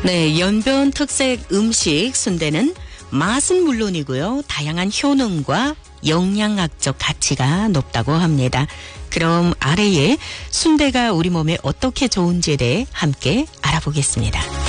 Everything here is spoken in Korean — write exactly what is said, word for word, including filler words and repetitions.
네, 연변 특색 음식 순대는 맛은 물론이고요. 다양한 효능과 영양학적 가치가 높다고 합니다. 그럼 아래에 순대가 우리 몸에 어떻게 좋은지에 대해 함께 알아보겠습니다.